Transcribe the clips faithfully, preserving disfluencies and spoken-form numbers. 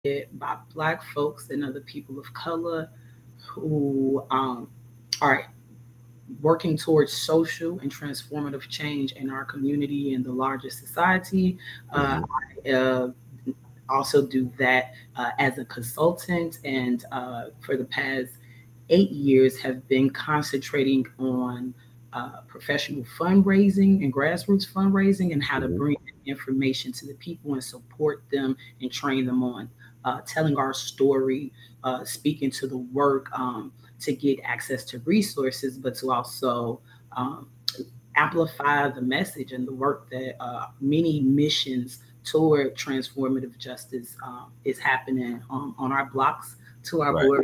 by Black folks and other people of color who um, are working towards social and transformative change in our community and the larger society. Uh, Hmm. I uh, also do that uh, as a consultant, and uh, for the past eight years have been concentrating on uh, professional fundraising and grassroots fundraising and how to Hmm. bring information to the people and support them and train them on uh, telling our story, uh, speaking to the work um, to get access to resources, but to also um, amplify the message and the work that uh, many missions toward transformative justice um, is happening um, on our blocks to our Right. board.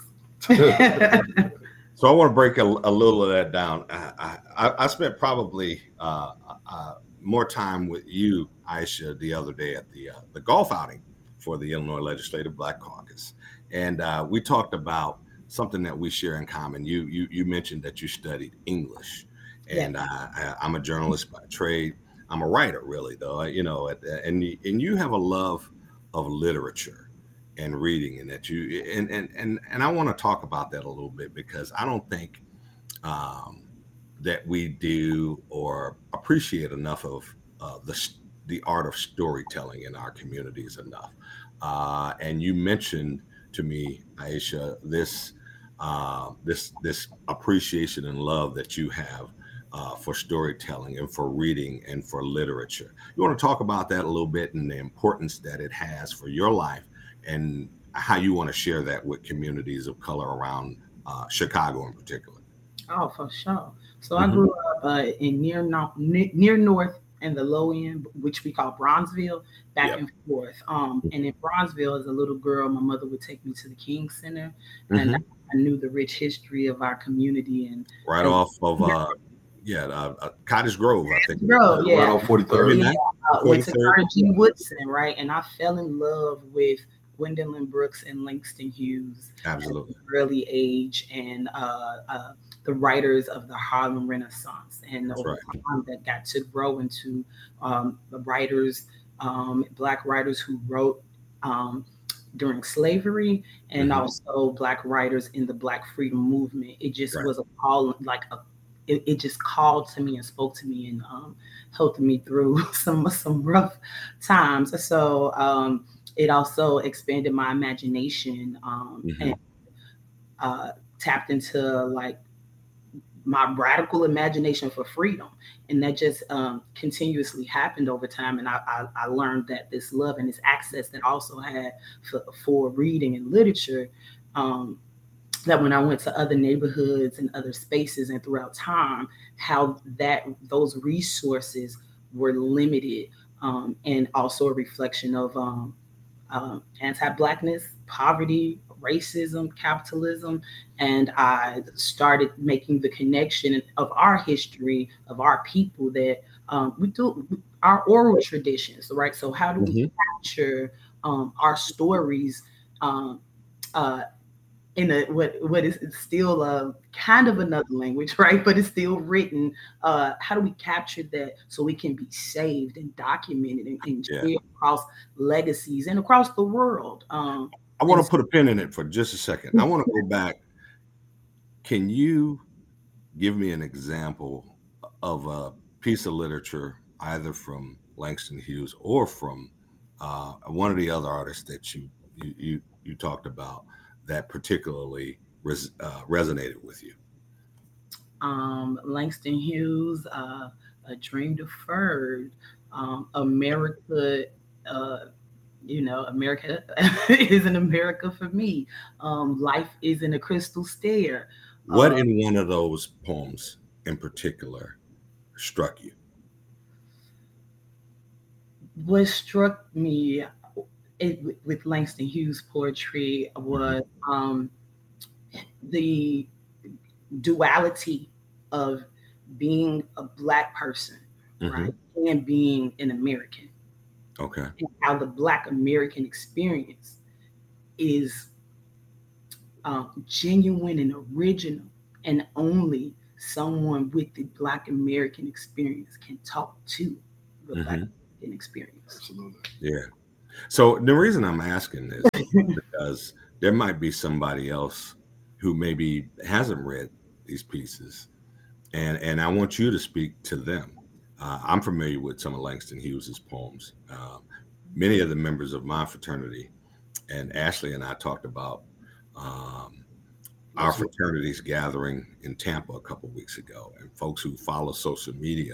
So I want to break a, a little of that down. I, I, I spent probably uh, uh, more time with you, Aisha, the other day at the uh, the golf outing for the Illinois Legislative Black Caucus, and uh, we talked about something that we share in common. You you you mentioned that you studied English, Yeah. and I, I, I'm a journalist by trade. I'm a writer, really, though. You know, and and you have a love of literature and reading, and that you and and and and I want to talk about that a little bit because I don't think um, that we do or appreciate enough of uh, the the art of storytelling in our communities enough. Uh, and you mentioned to me, Aisha, this uh, this this appreciation and love that you have uh, for storytelling and for reading and for literature. You want to talk about that a little bit and the importance that it has for your life and how you want to share that with communities of color around uh, Chicago in particular. Oh, for sure. So I Hmm. grew up uh, in near, no- ne- near north and the low end, which we call Bronzeville, back Yep. and forth. Um, and in Bronzeville, as a little girl, my mother would take me to the King Center, and Hmm. I knew the rich history of our community. And Right as off of uh, yeah, uh, uh, Cottage Grove, I think it bro, is. Right yeah, on forty-third. yeah, thirty-nine, uh, went to forty-third. Carter G. Woodson, right? And I fell in love with Gwendolyn Brooks and Langston Hughes at Absolutely. an early age, and uh, uh, the writers of the Harlem Renaissance. And That's over right. time, that got to grow into um, the writers, um, Black writers who wrote. Um, during slavery, and Hmm. also Black writers in the Black freedom movement. It just Right. was a call, like a it, it just called to me and spoke to me and um, helped me through some some rough times. So um, it also expanded my imagination um, and Hmm. uh, tapped into like my radical imagination for freedom. And that just um, continuously happened over time. And I, I, I learned that this love and this access that I also had for, for reading and literature, um, that when I went to other neighborhoods and other spaces and throughout time, how that those resources were limited, um, and also a reflection of um, um, anti-blackness, poverty, racism, capitalism, and I started making the connection of our history of our people that um, we do our oral traditions, right? So how do we Hmm. capture um, our stories? Um, uh, in a what what is still uh, kind of another language, right? But it's still written. Uh, how do we capture that so it can be saved and documented and, and Yeah. shared across legacies and across the world? Um, I and want to put a pin in it for just a second. I want to go back. Can you give me an example of a piece of literature, either from Langston Hughes or from uh, one of the other artists that you you you, you talked about that particularly res, uh, resonated with you? um, Langston Hughes, uh, A Dream Deferred, um, America. Uh, you know, America isn't America for me. Um, Life isn't a crystal stair. What Uh, in one of those poems in particular struck you? what struck me it, with Langston Hughes poetry Hmm. was um, the duality of being a black person, Hmm. right, and being an American, Okay. and how the black American experience is um, genuine and original, and only someone with the black American experience can talk to the black Hmm. American experience. Absolutely. Yeah. So the reason I'm asking this is because there might be somebody else who maybe hasn't read these pieces, and and I want you to speak to them. Uh, I'm familiar with some of Langston Hughes's poems. Uh, many of the members of my fraternity, and Ashley and I talked about um, our fraternity's gathering in Tampa a couple of weeks ago, and folks who follow social media,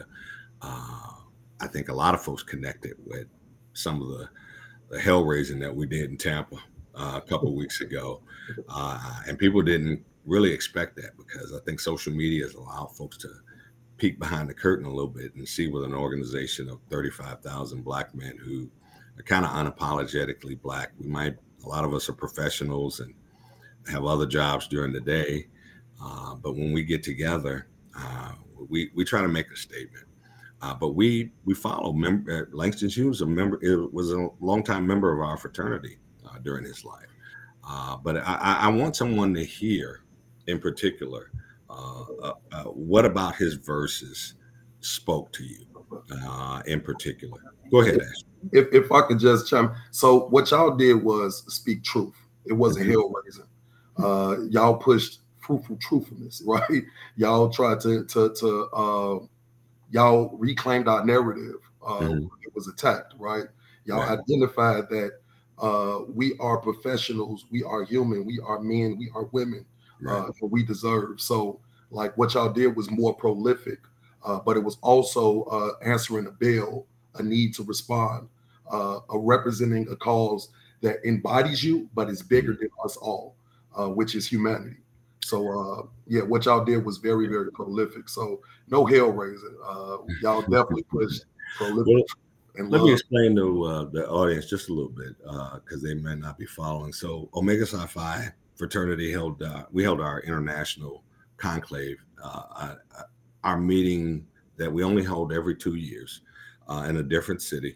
uh, I think a lot of folks connected with some of the, the hell raising that we did in Tampa uh, a couple of weeks ago, uh, and people didn't really expect that because I think social media has allowed folks to peek behind the curtain a little bit and see with an organization of thirty-five thousand Black men who are kind of unapologetically Black. We might, a lot of us are professionals and have other jobs during the day, uh, but when we get together, uh, we we try to make a statement. Uh, but we we follow. Member, Langston Hughes, a member, it was a longtime member of our fraternity uh, during his life. Uh, but I, I want someone to hear, in particular, uh, uh, uh, what about his verses spoke to you, uh, in particular. Go ahead, Ash. If if I could just chime, so what y'all did was speak truth. It wasn't hell raising. Uh, y'all pushed fruitful truthfulness, right? Y'all tried to to to uh, y'all reclaimed our narrative. Uh, Mhm. It was attacked, right? Y'all Right. identified that uh, we are professionals, we are human, we are men, we are women, Right. uh, and we deserve. So, like what y'all did was more prolific, uh, but it was also uh, answering a bell, a need to respond, uh, a representing a cause that embodies you, but is bigger than us all, uh, which is humanity. So, uh, yeah, what y'all did was very, very prolific. So, no hell raising. Uh, y'all definitely pushed prolific Well, and let me love. explain to uh, the audience just a little bit because they may not be following. So, Omega Psi Phi fraternity held uh, we held our international conclave, uh, uh, our meeting that we only hold every two years uh, in a different city.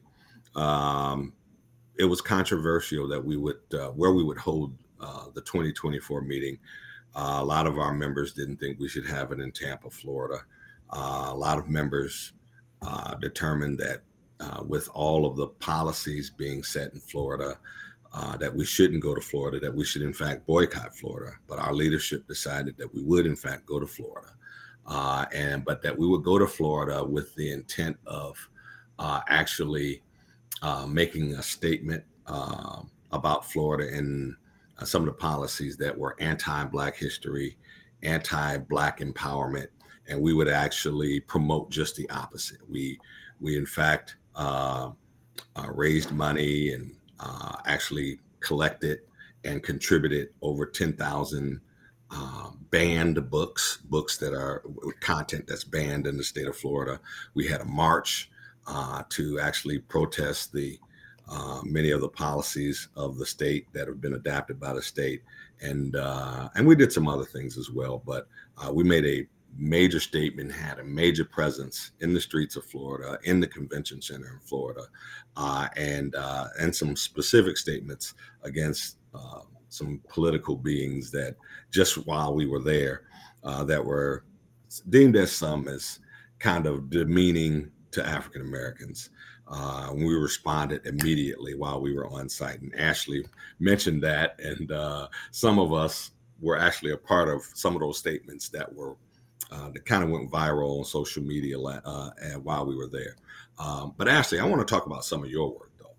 Um, it was controversial that we would uh, where we would hold uh, the twenty twenty-four meeting. Uh, a lot of our members didn't think we should have it in Tampa, Florida. Uh, a lot of members uh, determined that uh, with all of the policies being set in Florida, uh, that we shouldn't go to Florida, that we should in fact boycott Florida. But our leadership decided that we would in fact go to Florida, uh, and but that we would go to Florida with the intent of uh, actually uh, making a statement uh, about Florida and uh, some of the policies that were anti-Black history, anti-Black empowerment, and we would actually promote just the opposite. We, we in fact uh, uh, raised money and uh, actually collected and contributed over ten thousand uh, banned books, books that are content that's banned in the state of Florida. We had a march uh, to actually protest the uh, many of the policies of the state that have been adapted by the state, and uh, and we did some other things as well. But uh, we made a major statement, had a major presence in the streets of Florida, in the convention center in Florida, uh, and uh, and some specific statements against uh, some political beings that just while we were there, uh, that were deemed as some as kind of demeaning to African Americans. Uh, we responded immediately while we were on site, and Ashley mentioned that, and uh, some of us were actually a part of some of those statements that were uh, that kind of went viral on social media uh, and while we were there. Um, but Ashley, I want to talk about some of your work, though.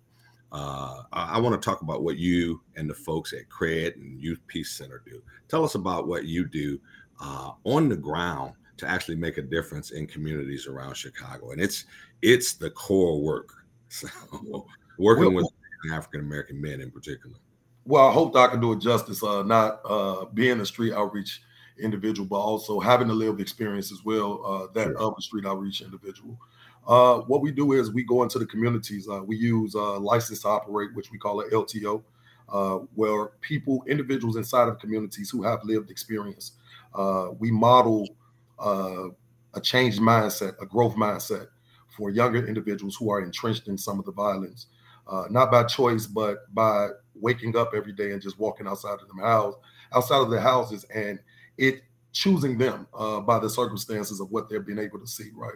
Uh, I, I want to talk about what you and the folks at CRED and Youth Peace Center do. Tell us about what you do uh, on the ground to actually make a difference in communities around Chicago. And it's it's the core work. So working Well, with African American men in particular. Well, I hope that I can do it justice, uh, not uh, being a street outreach individual, but also having a lived experience as well, uh, that Sure. of a street outreach individual. Uh, what we do is we go into the communities. Uh, we use uh, license to operate, which we call a L T O, uh, where people, individuals inside of communities who have lived experience, uh, we model uh, a changed mindset, a growth mindset for younger individuals who are entrenched in some of the violence, uh, not by choice, but by waking up every day and just walking outside of the house, outside of their houses, and it choosing them uh, by the circumstances of what they've been able to see, right?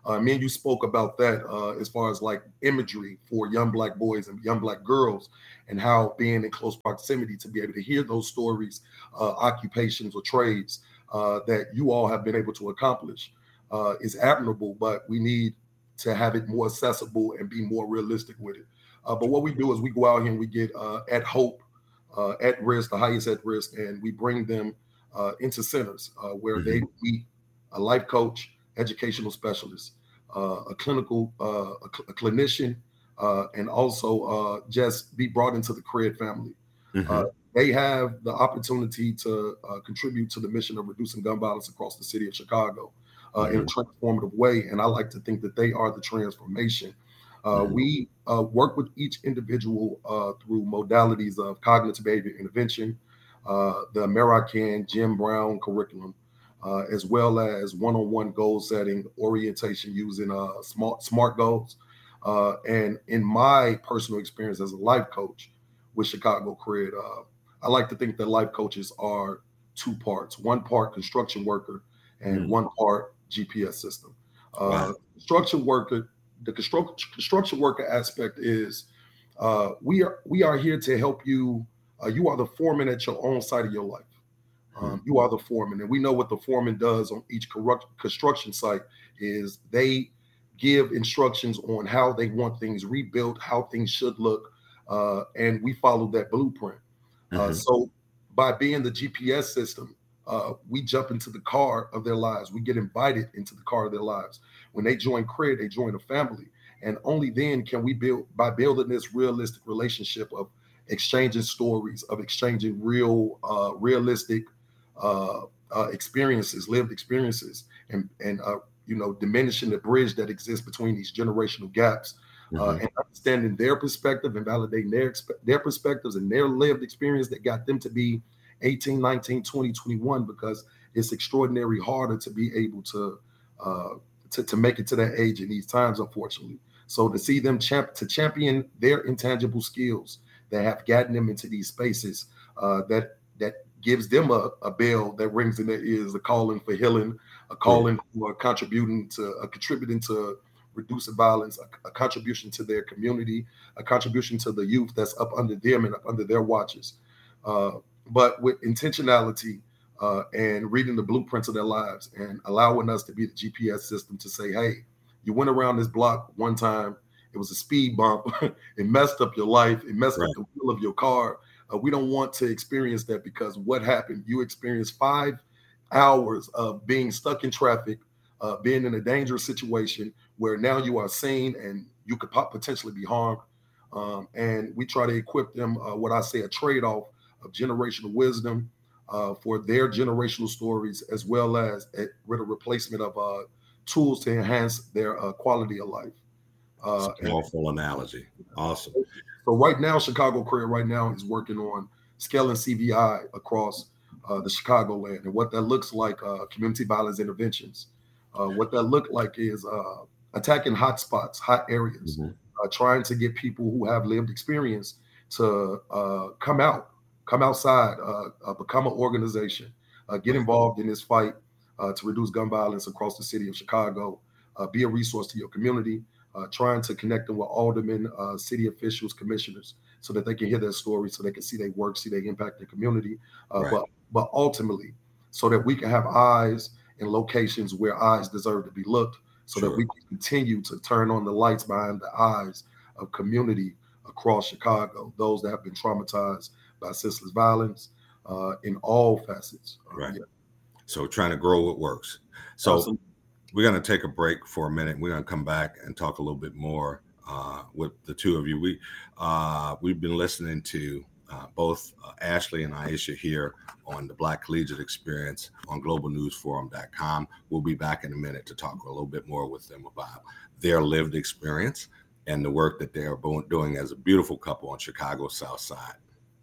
Uh, me and you spoke about that uh, as far as like imagery for young Black boys and young Black girls, and how being in close proximity to be able to hear those stories, uh, occupations or trades uh, that you all have been able to accomplish uh, is admirable, but we need to have it more accessible and be more realistic with it. Uh, but what we do is we go out here and we get uh, at hope, uh, at risk, the highest at risk, and we bring them uh, into centers uh, where mm-hmm. they meet a life coach, educational specialist, uh, a clinical, uh, a, cl- a clinician, uh, and also uh, just be brought into the CRED family. Mm-hmm. Uh, they have the opportunity to uh, contribute to the mission of reducing gun violence across the city of Chicago uh, mm-hmm. in a transformative way. And I like to think that they are the transformation. Uh, mm-hmm. We uh, work with each individual uh, through modalities of cognitive behavior intervention, uh, the American Jim Brown curriculum, Uh, as well as one-on-one goal setting, orientation using uh, smart SMART goals. Uh, and in my personal experience as a life coach with Chicago CRED, uh, I like to think that life coaches are two parts: one part construction worker and mm. one part G P S system. Uh, wow. Construction worker, the construction construction worker aspect is uh, we are we are here to help you. Uh, you are the foreman at your own side of your life. Um, you are the foreman, and we know what the foreman does on each corrupt construction site is they give instructions on how they want things rebuilt, how things should look, uh, and we follow that blueprint. Mm-hmm. Uh, so by being the G P S system, uh, we jump into the car of their lives. We get invited into the car of their lives. When they join CRED, they join a family, and only then can we build, by building this realistic relationship of exchanging stories, of exchanging real, uh, realistic Uh, uh, experiences, lived experiences, and and uh, you know, diminishing the bridge that exists between these generational gaps, mm-hmm. uh, and understanding their perspective and validating their their perspectives and their lived experience that got them to be eighteen, nineteen, twenty, twenty-one, because it's extraordinarily harder to be able to uh, to to make it to that age in these times, unfortunately. So to see them champ to champion their intangible skills that have gotten them into these spaces, uh, that that gives them a, a bell that rings in their ears, a calling for healing, a calling yeah. for contributing to, a contributing to reducing violence, a, a contribution to their community, a contribution to the youth that's up under them and up under their watches. Uh, but with intentionality uh, and reading the blueprints of their lives and allowing us to be the G P S system to say, hey, you went around this block one time, it was a speed bump, it messed up your life, it messed right. up the wheel of your car. Uh, we don't want to experience that, because what happened? You experienced five hours of being stuck in traffic, uh, being in a dangerous situation where now you are seen and you could potentially be harmed. Um, and we try to equip them, uh, what I say, a trade-off of generational wisdom uh, for their generational stories, as well as a, with a replacement of uh, tools to enhance their uh, quality of life. Uh, Powerful analogy. Awesome. So right now, Chicago CRED right now is working on scaling C V I across uh, the Chicagoland, and what that looks like, uh, community violence interventions. Uh, what that look like is uh, attacking hot spots, hot areas, mm-hmm. uh, trying to get people who have lived experience to uh, come out, come outside, uh, uh, become an organization, uh, get involved in this fight uh, to reduce gun violence across the city of Chicago, uh, be a resource to your community. Uh, trying to connect them with aldermen, uh, city officials, commissioners, so that they can hear their stories, so they can see their work, see their impact in the community. Uh, right. But but ultimately, so that we can have eyes in locations where eyes deserve to be looked, so sure. that we can continue to turn on the lights behind the eyes of community across Chicago, those that have been traumatized by senseless violence uh, in all facets. Right. Uh, yeah. So trying to grow what works. So. Absolutely. We're going to take a break for a minute. We're going to come back and talk a little bit more uh, with the two of you. We, uh, we've been listening to uh, both uh, Ashley and Aisha here on the Black Collegiate Experience on global news forum dot com. We'll be back in a minute to talk a little bit more with them about their lived experience and the work that they are doing as a beautiful couple on Chicago's South Side.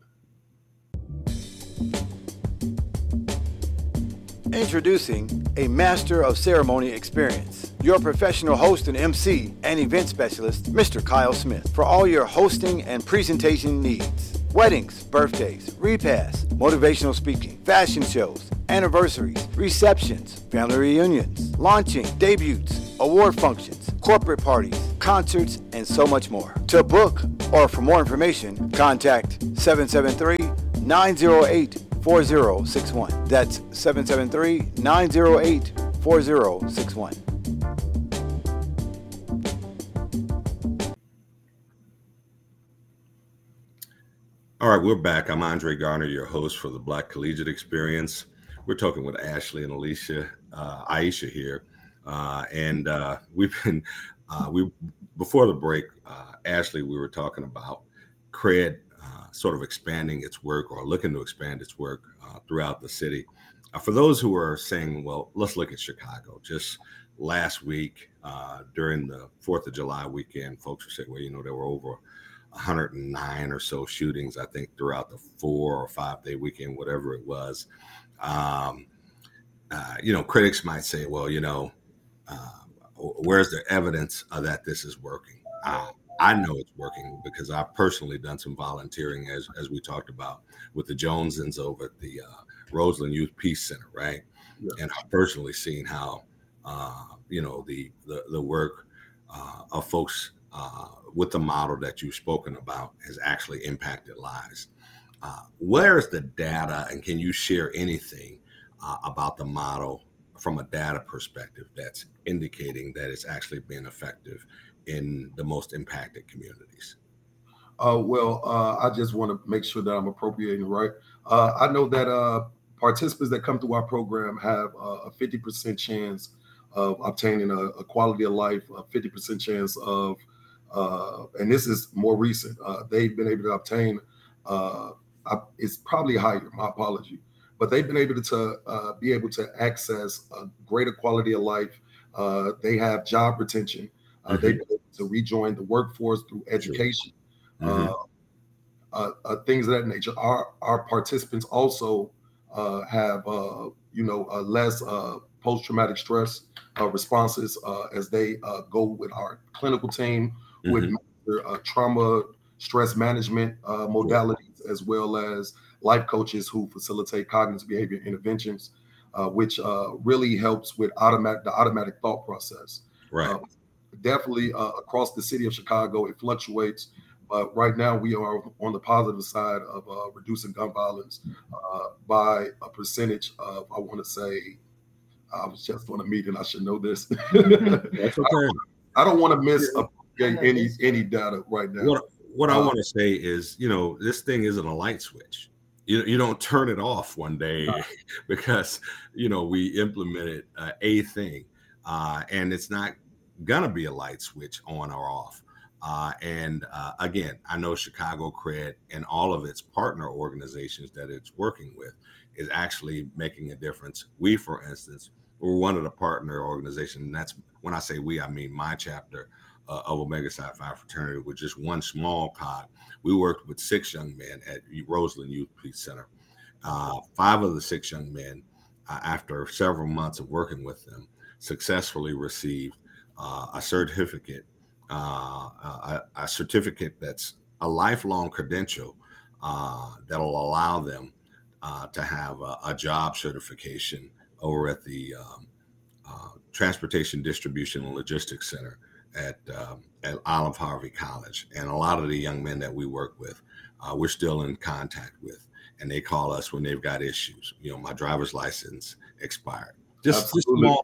Introducing a Master of Ceremony experience. Your professional host and M C and event specialist, Mister Kyle Smith, for all your hosting and presentation needs. Weddings, birthdays, repasts, motivational speaking, fashion shows, anniversaries, receptions, family reunions, launching, debuts, award functions, corporate parties, concerts, and so much more. To book or for more information, contact seven seven three, nine zero eight, four zero six one. That's seven seven three, nine zero eight, four zero six one. All right, we're back. I'm Andre Garner, your host for the Black Collegiate Experience. We're talking with Ashley and Alicia, uh, Aisha here, uh, and uh, we've been uh, we before the break. Uh, Ashley, we were talking about C R E D uh, sort of expanding its work or looking to expand its work uh, throughout the city. Uh, for those who are saying, "Well, let's look at Chicago," just last week uh, during the Fourth of July weekend, folks were saying, "Well, you know, there were over one hundred nine or so shootings, I think, throughout the four or five day weekend, whatever it was." Um, uh, you know, critics might say, well, you know, uh, where's the evidence of that this is working? Uh, I know it's working because I've personally done some volunteering, as as we talked about, with the Jonesens over at the uh, Roseland Youth Peace Center, right? Yeah. And I've personally seen how, uh, you know, the, the, the work uh, of folks uh, with the model that you've spoken about has actually impacted lives. Uh, where's the data, and can you share anything uh, about the model from a data perspective that's indicating that it's actually been effective in the most impacted communities? Uh, well, uh, I just want to make sure that I'm appropriating right. Uh, I know that uh, participants that come through our program have uh, a fifty percent chance of obtaining a, a quality of life, a fifty percent chance of, uh, and this is more recent, uh, they've been able to obtain, uh, it's probably higher, my apology, but they've been able to uh, be able to access a greater quality of life. Uh, they have job retention. Uh, mm-hmm. They've been able to rejoin the workforce through education. Mm-hmm. uh, uh, uh, things of that nature. Our our participants also uh, have uh, you know uh, less uh, post-traumatic stress uh, responses uh, as they uh, go with our clinical team mm-hmm. with uh, trauma stress management uh, modalities, as well as life coaches who facilitate cognitive behavior interventions, uh, which uh, really helps with automatic the automatic thought process. Right. Uh, definitely uh, across the city of Chicago, it fluctuates. But right now, we are on the positive side of uh, reducing gun violence uh, by a percentage of, I want to say, I was just on a meeting, I should know this. That's okay. I don't want to miss a, any any data right now. What, what uh, I want to say is, you know, this thing isn't a light switch. You, you don't turn it off one day uh, because, you know, we implemented uh, a thing uh, and it's not going to be a light switch on or off. Uh, and uh, again, I know Chicago C R E D and all of its partner organizations that it's working with is actually making a difference. We, for instance, we're one of the partner organizations, and that's when I say we, I mean my chapter uh, of Omega Psi Phi Fraternity, with just one small pod. We worked with six young men at Roseland Youth Peace Center. Uh, five of the six young men, uh, after several months of working with them, successfully received uh, a certificate. Uh, a, a certificate that's a lifelong credential uh, that'll allow them uh, to have a, a job certification over at the um, uh, Transportation Distribution and Logistics Center at, um, at Olive Harvey College. And a lot of the young men that we work with, uh, we're still in contact with, and they call us when they've got issues. You know, my driver's license expired. Just, just small.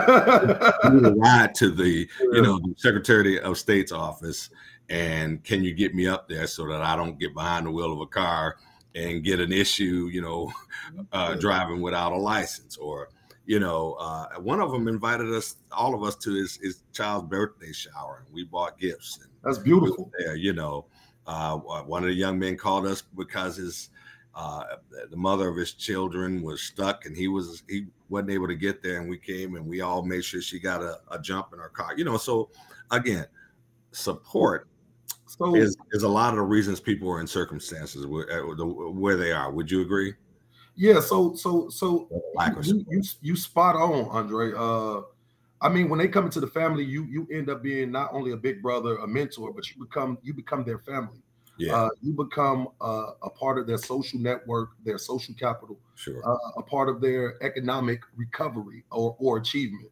Ride to the, you know, the Secretary of State's office, and can you get me up there so that I don't get behind the wheel of a car and get an issue, you know, uh, driving without a license? Or, you know, uh, one of them invited us, all of us, to his, his child's birthday shower, and we bought gifts. And that's beautiful. We there, you know, uh, one of the young men called us because his Uh, the mother of his children was stuck, and he was he wasn't able to get there, and we came and we all made sure she got a, a jump in her car. You know, so again, support so, is is a lot of the reasons people are in circumstances where, where they are. Would you agree? Yeah. So so so you, you you spot on, Andre. Uh, I mean, when they come into the family, you you end up being not only a big brother, a mentor, but you become you become their family. Yeah, uh, you become uh, a part of their social network, their social capital, sure, uh, a part of their economic recovery or, or achievement.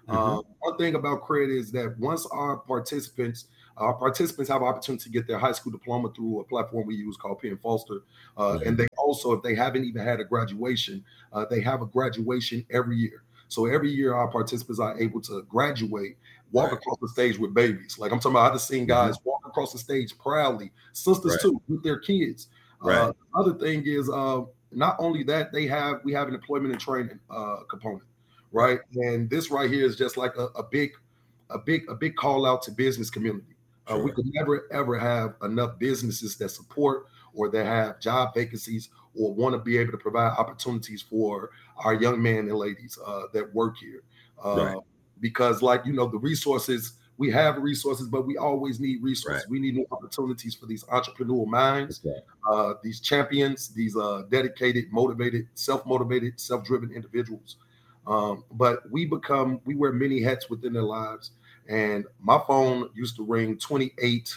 Mm-hmm. Um, one thing about credit is that once our participants, our participants have opportunity to get their high school diploma through a platform we use called Penn Foster. Uh, mm-hmm. And they also, if they haven't even had a graduation, uh, they have a graduation every year. So every year our participants are able to graduate, walk right. across the stage with babies. Like I'm talking about, I've seen guys mm-hmm. walk across the stage proudly, sisters right. too, with their kids. Right. Uh, other thing is uh, not only that, they have, we have an employment and training uh, component, right? And this right here is just like a, a big, a big, a big call out to business community. Uh, sure. We could never, ever have enough businesses that support or that have job vacancies or want to be able to provide opportunities for our young men and ladies uh, that work here. Uh, right. Because like, you know, the resources, we have resources, but we always need resources. Right. We need new opportunities for these entrepreneurial minds, okay. uh, these champions, these uh, dedicated, motivated, self-motivated, self-driven individuals. Um, but we become, we wear many hats within their lives. And my phone used to ring twenty-eight,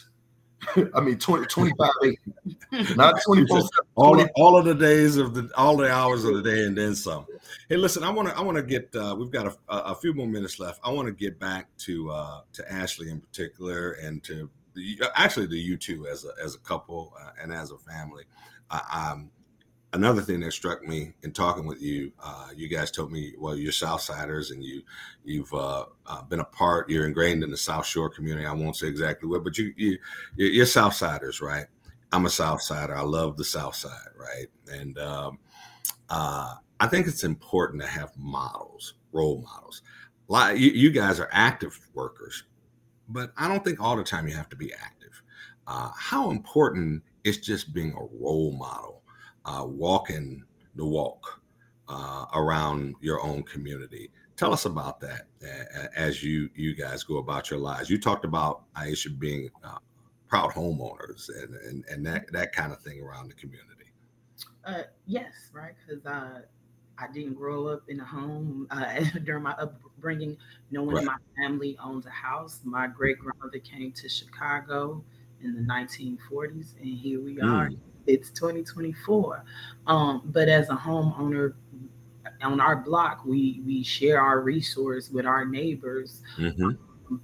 I mean, twenty, twenty-five, eight, not twenty-four seven. All, of, all of the days of the, all the hours of the day and then some. Hey, listen, I want to, I want to get, uh, we've got a, a few more minutes left. I want to get back to, uh, to Ashley in particular and to the, actually to you two as a, as a couple uh, and as a family. Uh, um, Another thing that struck me in talking with you, uh, you guys told me, well, you're Southsiders and you, you've uh, uh, been a part, you're ingrained in the South Shore community. I won't say exactly what, but you, you, you're Southsiders, right? I'm a Southsider. I love the South Side, right? And um, uh, I think it's important to have models, role models. Like you, you guys are active workers, but I don't think all the time you have to be active. Uh, how important is just being a role model? Uh, walking the walk uh, around your own community. Tell us about that uh, as you you guys go about your lives. You talked about Aisha being uh, proud homeowners and, and, and that, that kind of thing around the community. Uh, yes, right, because uh, I didn't grow up in a home uh, during my upbringing. No one right. in my family owns a house. My great-grandmother came to Chicago in the nineteen forties, and here we are. Mm. It's twenty twenty-four. Um, but as a homeowner on our block, we we share our resource with our neighbors, mm-hmm. um,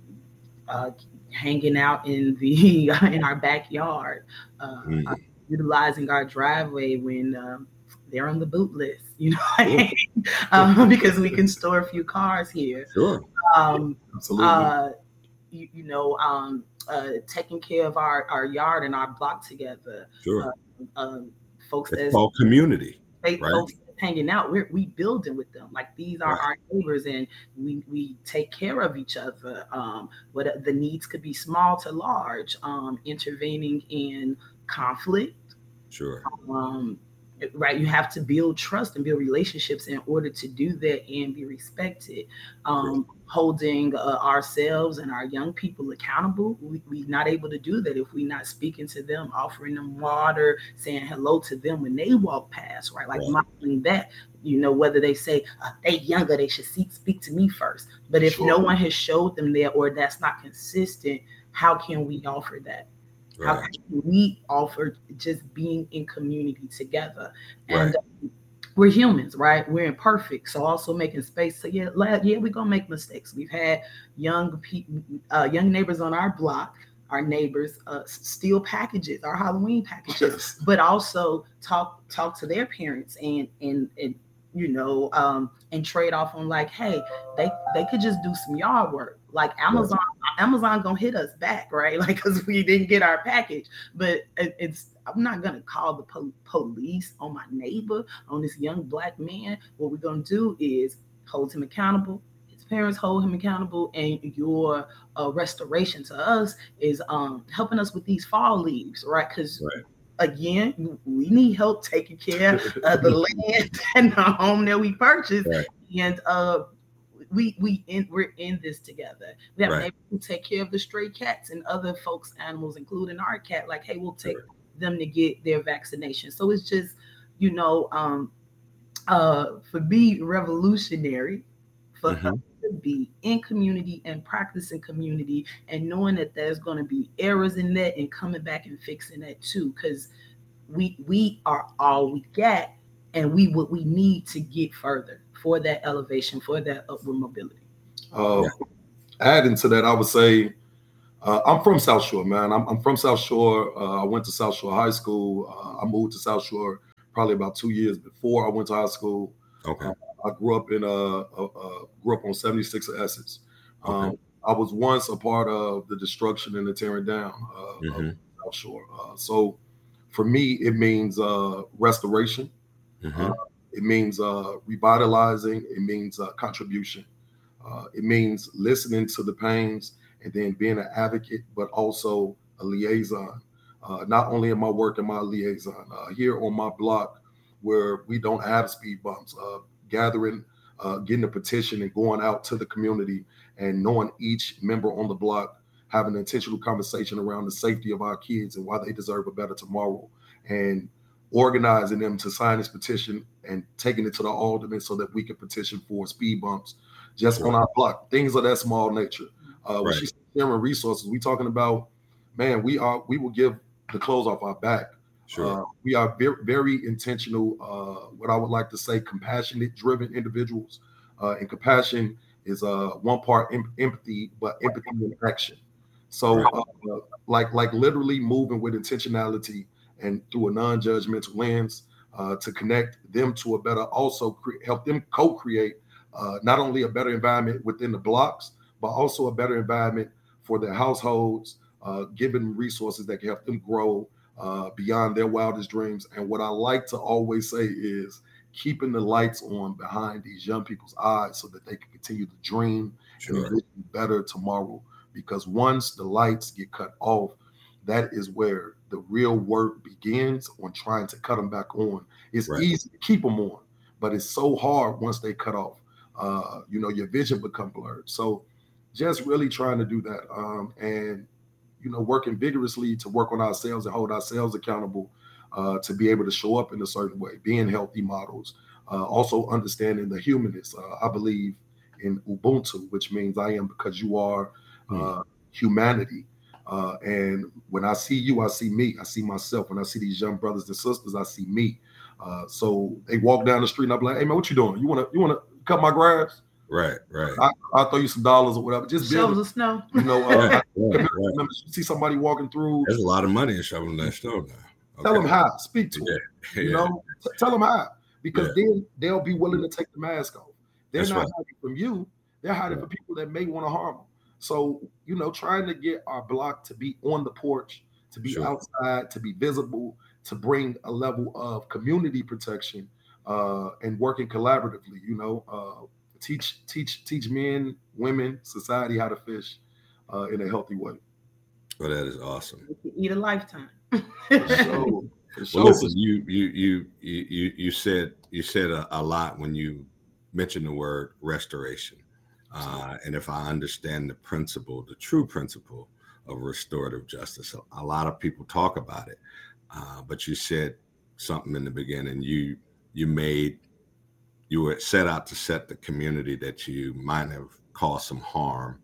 uh, hanging out in the in our backyard, uh, mm-hmm. uh, utilizing our driveway when um, they're on the boot list, you know, um, because we can store a few cars here. Sure. Um, Absolutely. Uh, you, you know, um, uh, taking care of our, our yard and our block together. Sure. Uh, uh, folks it's as called community, they, right? Folks hanging out, we're we building with them. Like these are right. our neighbors, and we we take care of each other. Um, what the needs could be small to large. Um, intervening in conflict. Sure. Um, right. You have to build trust and build relationships in order to do that and be respected. Um, sure. Holding uh, ourselves and our young people accountable. We, we're not able to do that if we're not speaking to them, offering them water, saying hello to them when they walk past, right? Like right. modeling that, you know, whether they say uh, they younger, they should see, speak to me first. But if sure. no one has showed them that, or that's not consistent, how can we offer that? Right. How can we offer just being in community together? And right. uh, we're humans, right? We're imperfect. So also making space. So yeah, yeah, we're gonna make mistakes. We've had young people, uh, young neighbors on our block, our neighbors uh, steal packages, our Halloween packages, yes. but also talk talk to their parents and and and you know um, and trade off on like, hey, they they could just do some yard work. Like Amazon, yes. Amazon gonna hit us back, right? Like because we didn't get our package, but it, it's. I'm not going to call the po- police on my neighbor, on this young black man. What we're going to do is hold him accountable. His parents hold him accountable. And your uh, restoration to us is um, helping us with these fall leaves, right? Because, right. again, we need help taking care of the land and the home that we purchased. Right. And uh, we, we in, we're in this together. We have right. neighbors who take care of the stray cats and other folks' animals, including our cat. Like, hey, we'll take... Right. them to get their vaccination. So it's just, you know, um, uh, for me, revolutionary, for mm-hmm. us to be in community and practicing community and knowing that there's going to be errors in that and coming back and fixing that too. Because we we are all we got, and we what we need to get further for that elevation, for that upward mobility. Uh, Yeah. Adding to that, I would say uh, I'm from South Shore, man. I'm, I'm from South Shore. Uh, I went to South Shore High School. Uh, I moved to South Shore probably about two years before I went to high school. Okay. Uh, I grew up in uh, uh, uh grew up on seventy-six of Essex. Um, Okay. I was once a part of the destruction and the tearing down uh, Mm-hmm. of South Shore. Uh, so for me, it means uh, restoration. Mm-hmm. Uh, it means uh, revitalizing. It means uh, contribution. Uh, it means listening to the pains and then being an advocate, but also a liaison. Uh, not only am I working my liaison uh, here on my block where we don't have speed bumps, uh, gathering, uh, getting a petition and going out to the community and knowing each member on the block, having an intentional conversation around the safety of our kids and why they deserve a better tomorrow, and organizing them to sign this petition and taking it to the alderman so that we can petition for speed bumps just Sure. on our block. Things of that small nature. Uh, when Right. she's sharing resources, we talking about, man, we are we will give the clothes off our back. Sure. Uh, we are very, very intentional, uh, what I would like to say, compassionate driven individuals. Uh, and compassion is uh, one part em- empathy, but empathy in action. So Right. uh, like like literally moving with intentionality and through a non-judgmental lens uh, to connect them to a better, also cre- help them co-create uh, not only a better environment within the blocks, but also a better environment for their households, uh, giving resources that can help them grow uh, beyond their wildest dreams. And what I like to always say is keeping the lights on behind these young people's eyes so that they can continue to dream Sure. and envision better tomorrow. Because once the lights get cut off, that is where the real work begins on trying to cut them back on. It's Right. easy to keep them on, but it's so hard once they cut off. Uh, you know, your vision become blurred. So just really trying to do that. Um, and, you know, working vigorously to work on ourselves and hold ourselves accountable uh, to be able to show up in a certain way, being healthy models, uh, also understanding the humanness. Uh, I believe in Ubuntu, which means I am because you are uh, humanity. Uh, and when I see you, I see me. I see myself. When I see these young brothers and sisters, I see me. Uh, so they walk down the street and I'm like, hey man, what you doing? You wanna you wanna cut my grass? Right. Right. I, I'll throw you some dollars or whatever. Just Shovels build, of snow. you know. Uh, Yeah, I right, remember, right. remember you see somebody walking through. There's a lot of money in shoveling that snow now. Tell Okay. them how. Speak to Yeah. them. You Yeah. know, T- tell them how, because Yeah. then they'll be willing to take the mask off. They're That's not right. hiding from you. They're hiding Right. from people that may want to harm them. So, you know, trying to get our block to be on the porch, to be Sure. outside, to be visible, to bring a level of community protection uh, and working collaboratively. You know, uh, teach, teach, teach men, women, society how to fish uh, in a healthy way. Well, that is awesome. You can eat a lifetime. For sure. For sure. Well, listen, you you you you you you said you said a, a lot when you mentioned the word restoration, uh, and if I understand the principle, the true principle of restorative justice, a, a lot of people talk about it, uh, but you said something in the beginning. You you made you were set out to set the community that you might have caused some harm.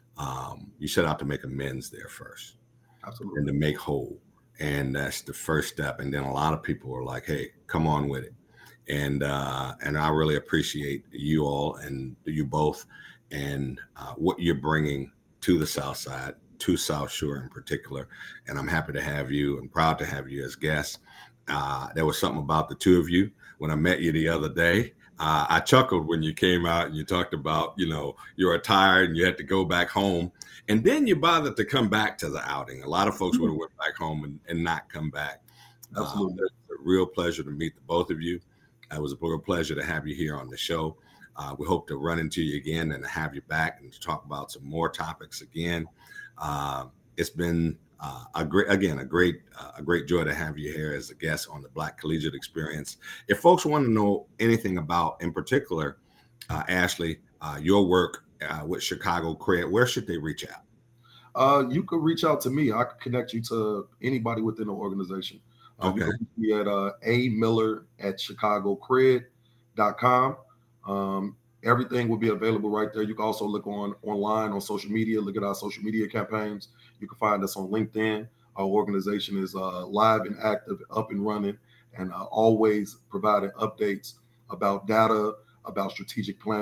Um, you set out to make amends there first, Absolutely. and to make whole. And that's the first step. And then a lot of people are like, hey, come on with it. And uh, and I really appreciate you all and you both and uh, what you're bringing to the South Side, to South Shore in particular. And I'm happy to have you and proud to have you as guests. Uh, there was something about the two of you when I met you the other day. Uh, I chuckled when you came out and you talked about, you know, you were tired and you had to go back home. And then you bothered to come back to the outing. A lot of folks would have went back home and, and not come back. Absolutely. Uh, it's a real pleasure to meet the both of you. It was a real pleasure to have you here on the show. Uh, we hope to run into you again and to have you back and to talk about some more topics again. Uh, it's been uh, a great, again, a great, uh, a great joy to have you here as a guest on the Black Collegiate Experience. If folks want to know anything about, in particular, uh, Ashley, uh, your work uh, with Chicago Cred, where should they reach out? Uh, you could reach out to me. I could connect you to anybody within the organization. Uh, Okay. You can reach me at uh, a miller at chicago cred dot com. Um, everything will be available right there. You can also look on online on social media. Look at our social media campaigns. You can find us on LinkedIn. Our organization is uh, live and active, up and running, and uh, always providing updates about data, about strategic planning,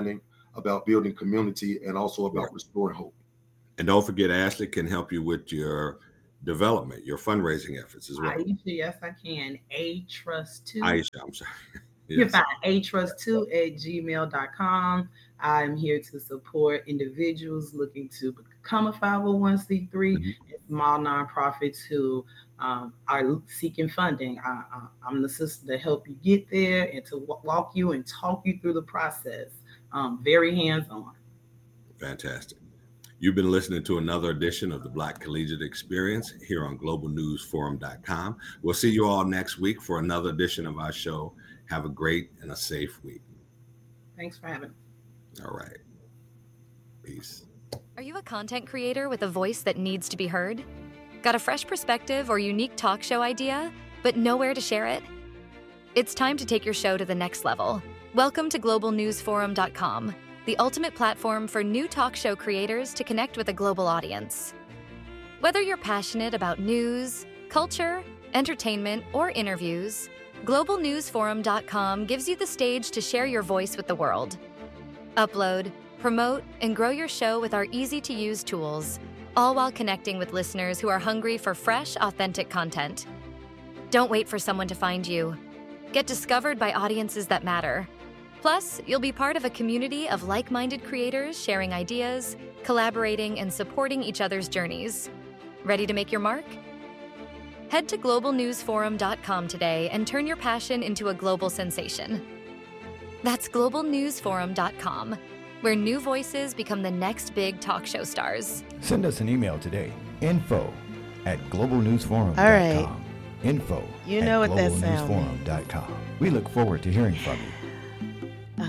about building community and also about right. restoring hope. And don't forget, Ashley can help you with your development, your fundraising efforts as well. Aisha, yes, I can. A Trust two. Aisha, I'm sorry. Yes. You can find a trust two at gmail dot com. I'm here to support individuals looking to become a five oh one c three mm-hmm. and small nonprofits who um, are seeking funding. I, I, I'm the sister to help you get there and to w- walk you and talk you through the process. Um, very hands-on. Fantastic. You've been listening to another edition of the Black Collegiate Experience here on global news forum dot com. We'll see you all next week for another edition of our show. Have a great and a safe week. Thanks for having me. All right. Peace. Are you a content creator with a voice that needs to be heard? Got a fresh perspective or unique talk show idea, but nowhere to share it? It's time to take your show to the next level. Welcome to global news forum dot com, the ultimate platform for new talk show creators to connect with a global audience. Whether you're passionate about news, culture, entertainment, or interviews, global news forum dot com gives you the stage to share your voice with the world. Upload, promote, and grow your show with our easy-to-use tools, all while connecting with listeners who are hungry for fresh, authentic content. Don't wait for someone to find you. Get discovered by audiences that matter. Plus, you'll be part of a community of like-minded creators sharing ideas, collaborating, and supporting each other's journeys. Ready to make your mark? Head to global news forum dot com today and turn your passion into a global sensation. That's global news forum dot com, where new voices become the next big talk show stars. Send us an email today, info at global news forum dot com. All right. Info you know at what that global news forum dot com. We look forward to hearing from you.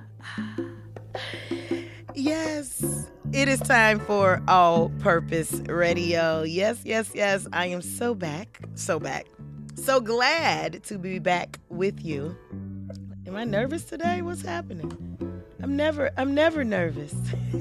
Yes, it is time for All Purpose Radio. Yes, yes, yes. I am so back, so back. So glad to be back with you. Am I nervous today? What's happening? I'm never, I'm never nervous.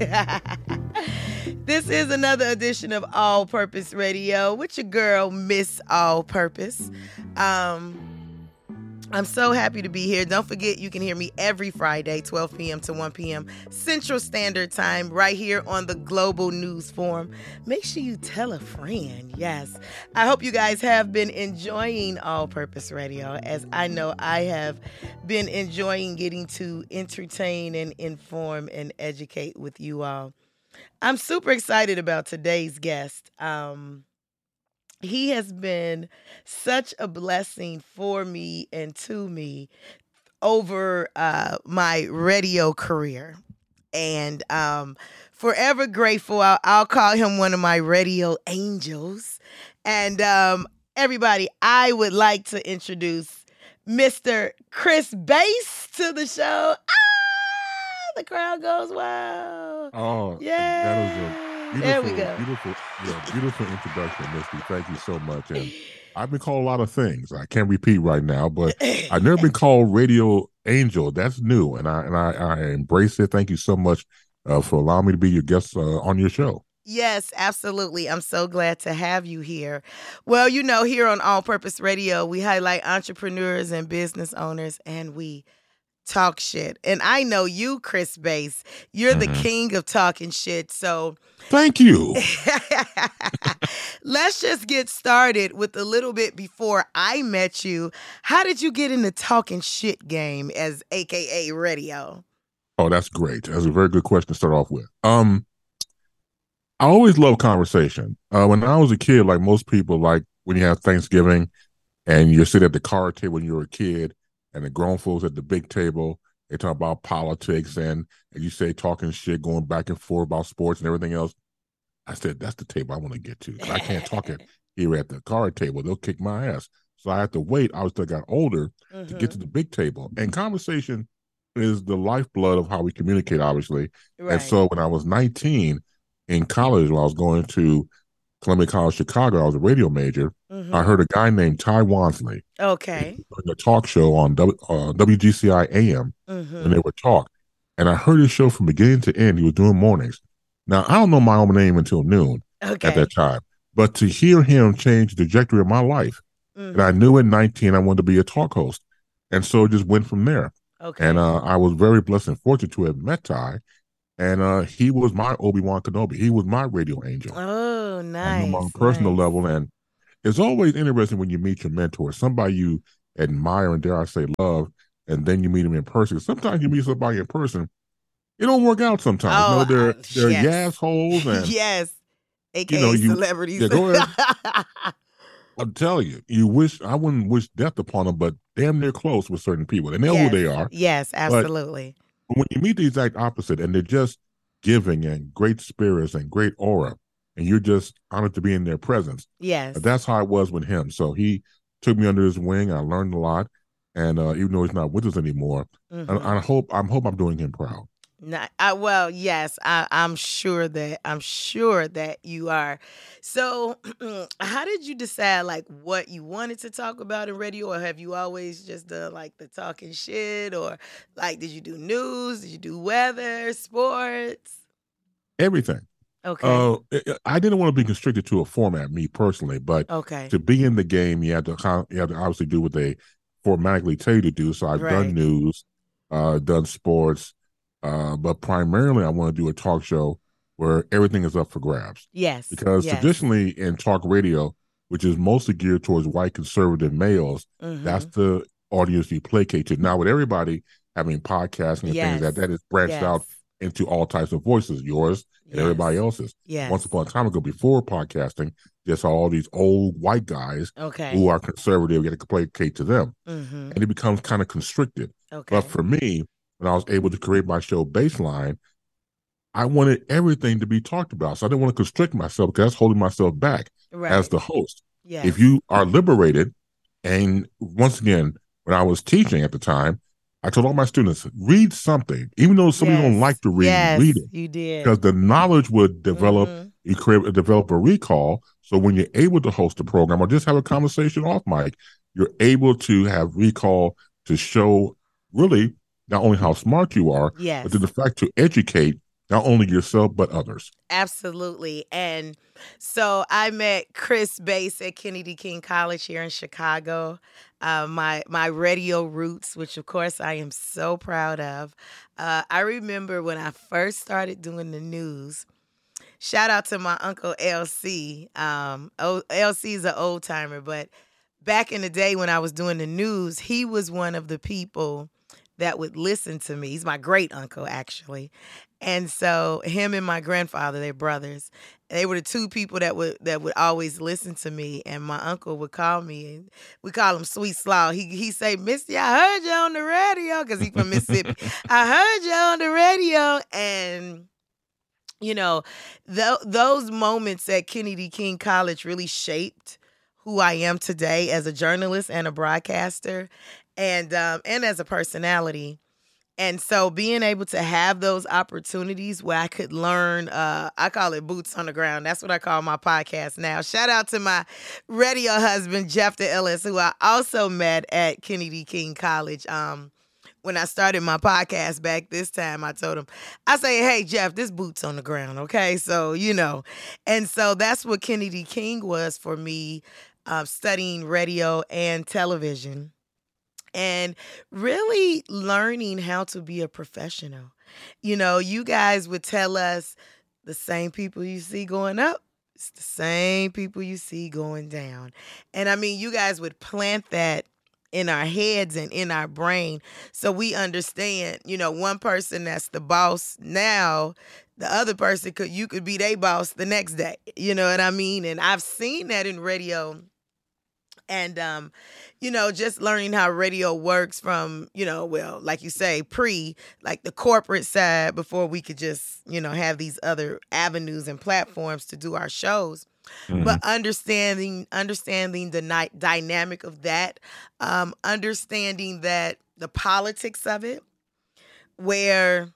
This is another edition of All Purpose Radio with your girl, Miss All Purpose. Um, I'm so happy to be here. Don't forget, you can hear me every Friday, twelve p.m. to one p.m. Central Standard Time, right here on the Global News Forum. Make sure you tell a friend. Yes. I hope you guys have been enjoying All Purpose Radio, as I know I have been enjoying getting to entertain and inform and educate with you all. I'm super excited about today's guest. Um, He has been such a blessing for me and to me over uh, my radio career. And um, forever grateful. I'll, I'll call him one of my radio angels. And um, everybody, I would like to introduce Mister Chris Bass to the show. Ah, the crowd goes wild. Oh, yeah. That was a Beautiful, there we go. Beautiful, yeah, beautiful introduction, Misty. Thank you so much. And I've been called a lot of things. I can't repeat right now, but I've never been called Radio Angel. That's new, and I and I, I embrace it. Thank you so much uh, for allowing me to be your guest uh, on your show. Yes, absolutely. I'm so glad to have you here. Well, you know, here on All Purpose Radio, we highlight entrepreneurs and business owners, and we talk shit. And I know you, Chris Bass, you're mm-hmm. the king of talking shit. So thank you. Let's just get started with a little bit before I met you. How did you get in the talking shit game as A K A radio? Oh, that's great. That's a very good question to start off with. Um, I always love conversation. Uh, when I was a kid, like most people, like when you have Thanksgiving and you're sitting at the card table when you were a kid, and the grown folks at the big table, they talk about politics and, and you say talking shit, going back and forth about sports and everything else. I said, that's the table I want to get to. I can't talk it here at the card table. They'll kick my ass. So I had to wait. I was still got older mm-hmm. to get to the big table. And conversation is the lifeblood of how we communicate, obviously. Right. And so when I was nineteen in college, when I was going to Columbia College, Chicago, I was a radio major. Mm-hmm. I heard a guy named Ty Wansley. Okay. Doing a talk show on w, uh, W G C I A M, mm-hmm. and they would talk. And I heard his show from beginning to end. He was doing mornings. Now, I don't know my own name until noon okay. at that time. But to hear him change the trajectory of my life, mm-hmm. and I knew at nineteen I wanted to be a talk host. And so it just went from there. Okay. And uh, I was very blessed and fortunate to have met Ty. And uh, he was my Obi-Wan Kenobi. He was my radio angel. Oh, nice. And on a personal nice. level. And it's always interesting when you meet your mentor, somebody you admire and, dare I say, love, and then you meet them in person. Sometimes you meet somebody in person, it don't work out sometimes. Oh, you know, they're, uh, they're yes. assholes. And, yes. A K A you know, you, celebrities. Yeah, go ahead. I'll tell you, you wish, I wouldn't wish death upon them, but damn near close with certain people. They know yes. who they are. Yes, absolutely. But when you meet the exact opposite and they're just giving and great spirits and great aura, and you're just honored to be in their presence. Yes. That's how it was with him. So he took me under his wing. I learned a lot. And uh, even though he's not with us anymore, Mm-hmm. and I hope I'm hope I'm doing him proud. Not, I, well, yes, I, I'm sure that I'm sure that you are. So, how did you decide like what you wanted to talk about in radio, or have you always just done like the talking shit, or like did you do news? Did you do weather, sports? Everything. Okay. Uh, I didn't want to be constricted to a format, me personally, but okay. to be in the game, you had to you had to obviously do what they formatically tell you to do. So I've Right. done news, uh, done sports. Uh, but primarily, I want to do a talk show where everything is up for grabs. Yes. Because yes. traditionally in talk radio, which is mostly geared towards white conservative males, mm-hmm. that's the audience you placate to. Now, with everybody having podcasting and yes. things like that, that is branched yes. out into all types of voices, yours and yes. everybody else's. Yes. Once upon a time ago, before podcasting, just all these old white guys okay. who are conservative, you get to placate to them. Mm-hmm. And it becomes kind of constricted. Okay. But for me, when I was able to create my show Baseline, I wanted everything to be talked about. So I didn't want to constrict myself because that's holding myself back right. as the host. Yes. If you are liberated, and once again, when I was teaching at the time, I told all my students, read something. Even though some yes. people don't like to read, yes, read it. You did. Because the knowledge would develop, mm-hmm. you create, develop a recall. So when you're able to host a program or just have a conversation off mic, you're able to have recall to show really not only how smart you are, yes. but to the fact to educate not only yourself, but others. Absolutely. And so I met Chris Bass at Kennedy King College here in Chicago. Uh, my my radio roots, which of course I am so proud of. Uh, I remember when I first started doing the news. Shout out to my uncle L C. Um, o- L C is an old timer, but back in the day when I was doing the news, he was one of the people that would listen to me. He's my great uncle, actually. And so him and my grandfather, they're brothers. They were the two people that would that would always listen to me. And my uncle would call me, and we call him Sweet Slaw. He he say, Misty, I heard you on the radio, because he's from Mississippi. I heard you on the radio. And, you know, th- those moments at Kennedy King College really shaped who I am today as a journalist and a broadcaster, and um, and as a personality. And so being able to have those opportunities where I could learn, uh, I call it boots on the ground. That's what I call my podcast now. Shout out to my radio husband, Jeff the Ellis, who I also met at Kennedy King College. Um, when I started my podcast back this time, I told him, I say, hey, Jeff, this boots on the ground, okay? So, you know, and so that's what Kennedy King was for me, uh, studying radio and television. And really learning how to be a professional. You know, you guys would tell us the same people you see going up, it's the same people you see going down. And I mean, you guys would plant that in our heads and in our brain so we understand, you know, one person that's the boss now, the other person could, you could be their boss the next day. You know what I mean? And I've seen that in radio. And, um, you know, just learning how radio works from, you know, well, like you say, pre, like the corporate side before we could just, you know, have these other avenues and platforms to do our shows. Mm-hmm. But understanding, understanding the ni- dynamic of that, um, understanding that the politics of it, where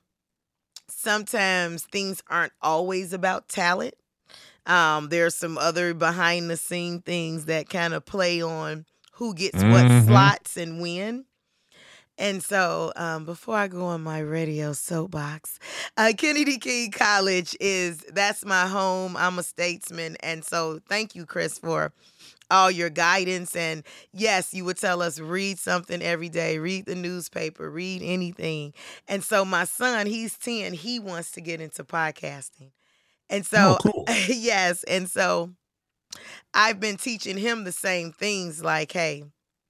sometimes things aren't always about talent. Um, there's some other behind the scene things that kind of play on who gets mm-hmm. what slots and when. And so um, before I go on my radio soapbox, uh, Kennedy King College is, that's my home. I'm a statesman. And so thank you, Chris, for all your guidance. And yes, you would tell us, read something every day, read the newspaper, read anything. And so my son, he's ten, he wants to get into podcasting. And so, Oh, cool. yes. And so I've been teaching him the same things, like, hey,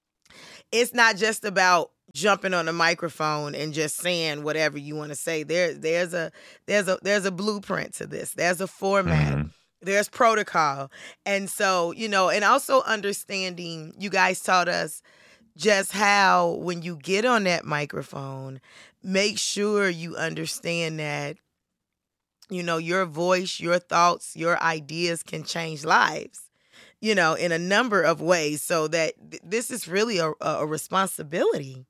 it's not just about jumping on a microphone and just saying whatever you want to say. There, there's a there's a there's a blueprint to this. There's a format. Mhm. There's protocol. And so, you know, and also understanding, you guys taught us just how when you get on that microphone, make sure you understand that, you know, your voice, your thoughts, your ideas can change lives, you know, in a number of ways. So that th- this is really a, a responsibility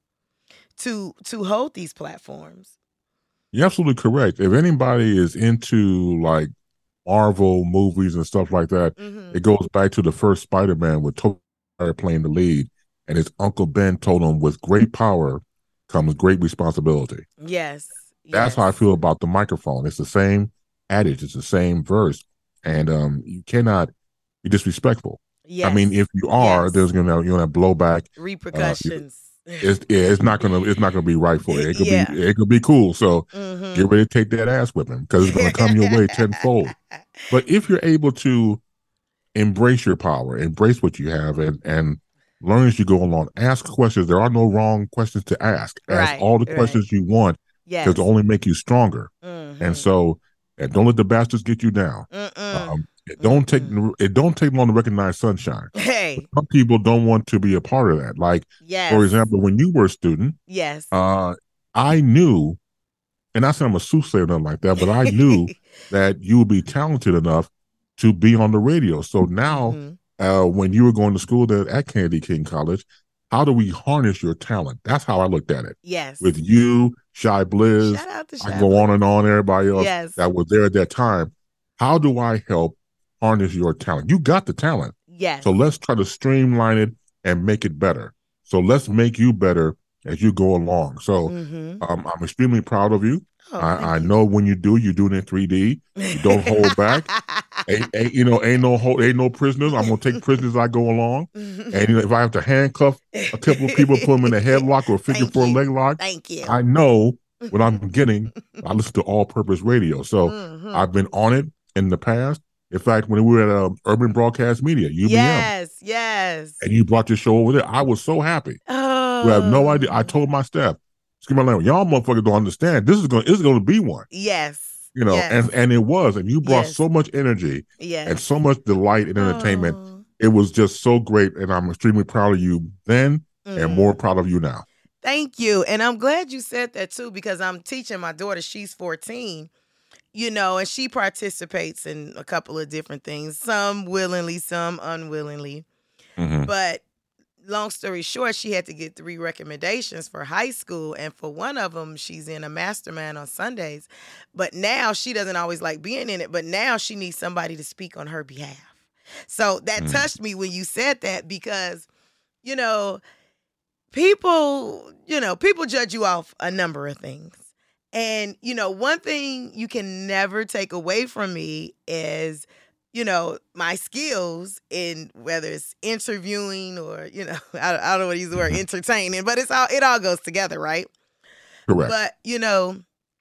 to to hold these platforms. You're absolutely correct. If anybody is into like Marvel movies and stuff like that, Mhm. it goes back to the first Spider-Man with Tobey Maguire playing the lead, and his Uncle Ben told him, with great power comes great responsibility. Yes. That's yes. how I feel about the microphone. It's the same adage, it's the same verse, and um, you cannot be disrespectful. Yes. I mean, if you are, Yes. there's gonna you're gonna have blowback. repercussions. It's yeah, it's not gonna it's not gonna be right for you. It could Yeah. be it could be cool. So Mhm. get ready to take that ass whipping because it's gonna come your way tenfold. But if you're able to embrace your power, embrace what you have, and and learn as you go along, ask questions. There are no wrong questions to ask. Ask Right, all the right. questions you want Yes. because it'll only make you stronger. Mhm. And so, and don't let the bastards get you down. Mm-mm. Um, it don't take it don't take long to recognize sunshine. Hey. Some people don't want to be a part of that. Like, Yes. for example, when you were a student, Yes. uh, I knew, and not saying I'm a soothsayer or nothing like that, but I knew that you would be talented enough to be on the radio. So now, Mhm. uh, when you were going to school there at Kennedy King College, how do we harness your talent? That's how I looked at it. Yes. With you, Shy Blizz, Shout out to I Shy can go on Blizz. and on, everybody else Yes. that was there at that time. How do I help harness your talent? You got the talent. Yes. So let's try to streamline it and make it better. So let's make you better as you go along. So Mhm. um, I'm extremely proud of you. Oh, I, thank I you. know when you do, you do it in three D. You don't hold back. ain't, ain't, you know, ain't no hold, ain't no prisoners. I'm gonna take prisoners as I go along. And you know, if I have to handcuff a couple of people, put them in a headlock or a figure Thank four you. leg lock, Thank you. I know what I'm getting. I listen to All Purpose Radio, so Mhm. I've been on it in the past. In fact, when we were at uh, Urban Broadcast Media, U B M, Yes. Yes. and you brought your show over there, I was so happy. Oh. You have no idea. I told my staff, excuse my language, y'all motherfuckers don't understand. This is going. This is going to be one. Yes. You know, Yes. and and it was, and you brought Yes. so much energy Yes. and so much delight and entertainment. Oh. It was just so great, and I'm extremely proud of you then, Mhm. and more proud of you now. Thank you. And I'm glad you said that too, because I'm teaching my daughter, she's fourteen, you know, and she participates in a couple of different things, some willingly, some unwillingly. Mhm. But long story short, she had to get three recommendations for high school. And for one of them, she's in a mastermind on Sundays. But now she doesn't always like being in it, but now she needs somebody to speak on her behalf. So that Mm. touched me when you said that, because, you know, people, you know, people judge you off a number of things. And, you know, one thing you can never take away from me is, you know, my skills in whether it's interviewing or, you know, I, I don't want to use the word entertaining, but it's all, it all goes together, right? Correct. But, you know,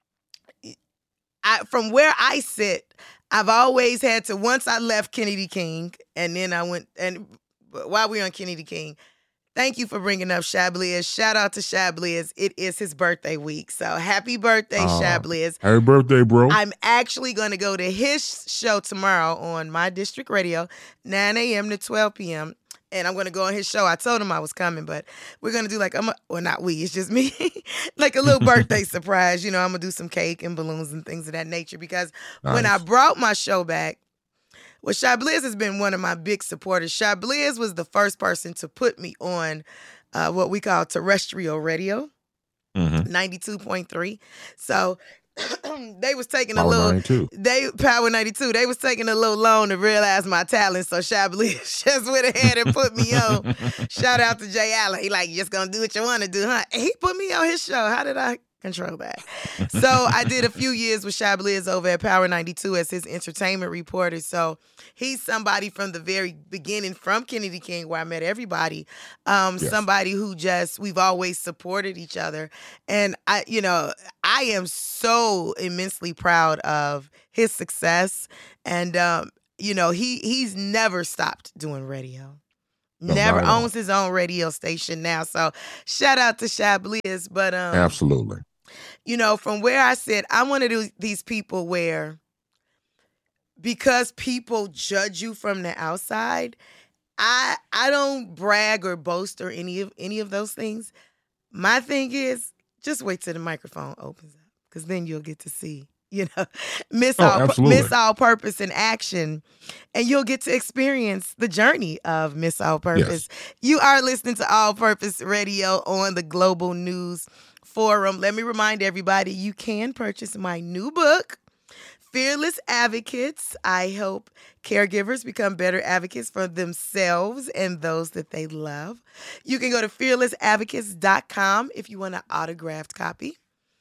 I, from where I sit, I've always had to, once I left Kennedy King, and then I went, and while we were on Kennedy King, thank you for bringing up Shy Blizz. Shout out to Shy Blizz. It is his birthday week. So happy birthday, Uh, Shy Blizz. Happy birthday, bro. I'm actually going to go to his show tomorrow on my district radio, nine a.m. to twelve p.m. And I'm going to go on his show. I told him I was coming, but we're going to do like, I'm a, well, not we, it's just me, like a little birthday surprise. You know, I'm going to do some cake and balloons and things of that nature, because when I Nice. brought my show back, well, Shy Blizz has been one of my big supporters. Shy Blizz was the first person to put me on uh, what we call terrestrial radio, Mhm. ninety-two point three. So they was taking a Power little, ninety-two. they Power ninety-two. They was taking a little long to realize my talent. So Shy Blizz just went ahead and put me on. Shout out to Jay Allen. He like, you just gonna do what you want to do, huh? And he put me on his show. How did I Control that. So I did a few years with Shabliz over at Power ninety-two as his entertainment reporter. So he's somebody from the very beginning, from Kennedy King, where I met everybody. Um, yes. Somebody who just, we've always supported each other. And I, you know, I am so immensely proud of his success. And, um, you know, he he's never stopped doing radio. No, never owns his own radio station now. So shout out to Shabliz. But um, absolutely. You know, from where I sit, I'm one of those, these people where, because people judge you from the outside, I I don't brag or boast or any of any of those things. My thing is, just wait till the microphone opens up, because then you'll get to see, you know, Miss oh, all absolutely. Miss All Purpose in action, and you'll get to experience the journey of Miss All Purpose. Yes. You are listening to All Purpose Radio on the Global News Forum. Let me remind everybody, you can purchase my new book, Fearless Advocates. I help caregivers become better advocates for themselves and those that they love. You can go to fearless advocates dot com if you want an autographed copy,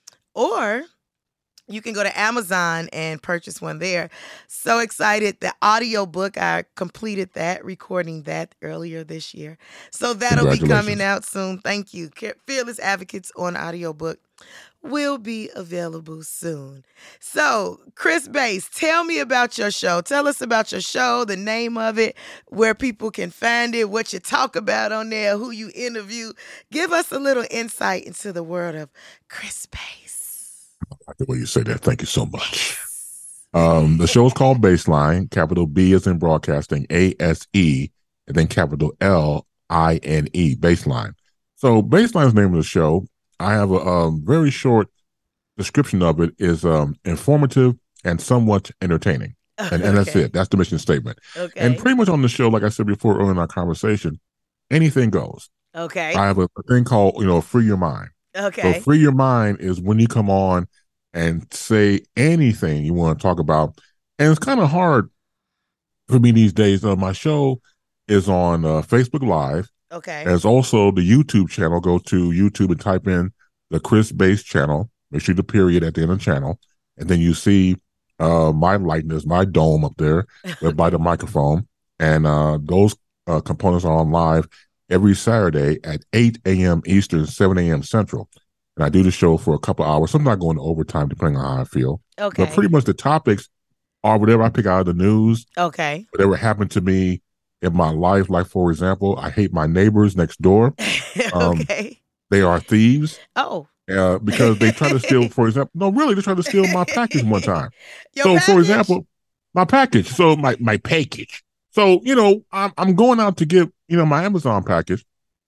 or you can go to Amazon and purchase one there. So excited. The audio book, I completed that, recording that earlier this year. So that'll be coming out soon. Thank you. Fearless Advocates on audiobook will be available soon. So, Chris Bass, tell me about your show. Tell us about your show, the name of it, where people can find it, what you talk about on there, who you interview. Give us a little insight into the world of Chris Bass. I like the way you say that. Thank you so much. Um, the show is called Baseline. Capital B is in broadcasting, A S E, and then capital L I N E, Baseline. So Baseline is the name of the show. I have a um, very short description of it. Is um, informative and somewhat entertaining. And, okay. and that's it. That's the mission statement. Okay. And pretty much on the show, like I said before earlier in our conversation, anything goes. Okay. I have a thing called, you know, Free Your Mind. Okay. So Free Your Mind is when you come on and say anything you want to talk about. And it's kind of hard for me these days. Uh, my show is on uh, Facebook Live. Okay. There's also the YouTube channel. Go to YouTube and type in the Chris Bass channel. Make sure the period at the end of the channel. And then you see uh, my likeness, my dome up there okay. by the microphone. And uh, those uh, components are on live every Saturday at eight a.m. Eastern, seven a.m. Central. And I do the show for a couple of hours. Sometimes I go into overtime depending on how I feel. Okay. But pretty much the topics are whatever I pick out of the news. Okay. Whatever happened to me in my life. Like, for example, I hate my neighbors next door. Um, okay. They are thieves. Oh. Uh, because they try to steal, for example, no, really, they tried to steal my package one time. Your so, package? for example, my package. So, my, my package. So, you know, I'm, I'm going out to get, you know, my Amazon package.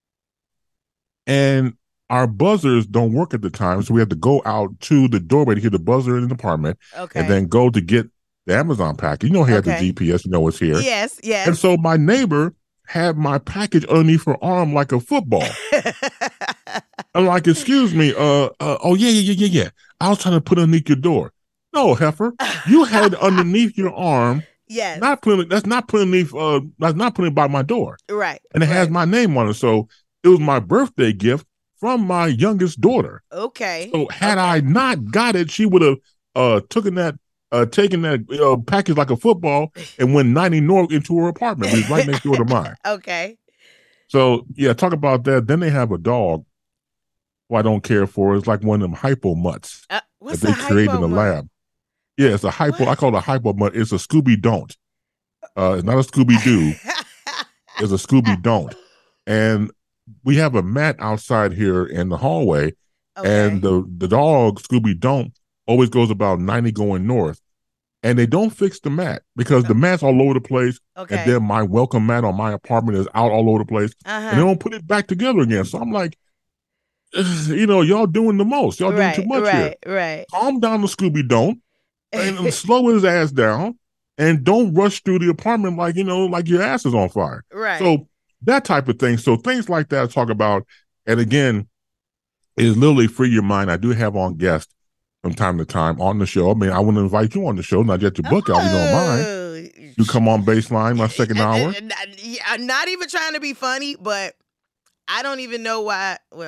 And our buzzers don't work at the time, so we have to go out to the doorway to hit the buzzer in the apartment, okay. and then go to get the Amazon package. You know, he had okay. the G P S, you know it's here. Yes, yes. And so my neighbor had my package underneath her arm like a football. I'm like, excuse me, uh, uh, oh yeah, yeah, yeah, yeah, yeah. I was trying to put it underneath your door. No, heifer, you had it underneath your arm. Yes. Not putting that's not putting underneath. Uh, that's not putting it by my door. Right. And it right. has my name on it, so it was my birthday gift from my youngest daughter. Okay. So had okay. I not got it, she would have uh taken that uh taken that uh, package like a football and went ninety north into her apartment. It was right next door to mine. Okay. So yeah, talk about that. Then they have a dog who I don't care for. It's like one of them hypo mutts uh, what's that they the create in the mutt? lab. Yeah, it's a hypo. What? I call it a hypo mutt. It's a Scooby Don't. Uh, it's not a Scooby Doo. It's a Scooby Don't. And we have a mat outside here in the hallway, okay. and the, the dog, Scooby Don't, always goes about ninety going north. And they don't fix the mat because the mat's all over the place. Okay. And then my welcome mat on my apartment is out all over the place. Uh-huh. And they don't put it back together again. So I'm like, you know, y'all doing the most. Y'all right, doing too much right, here. Right. Calm down the Scooby Don't and slow his ass down and don't rush through the apartment like, you know, like your ass is on fire. Right. So that type of thing. So things like that I talk about. And again, it is literally Free Your Mind. I do have on guests from time to time on the show. I mean, I want to invite you on the show, not get your book oh. out, you don't mind. You come on Baseline my second hour. I'm not even trying to be funny, but I don't even know why. Well,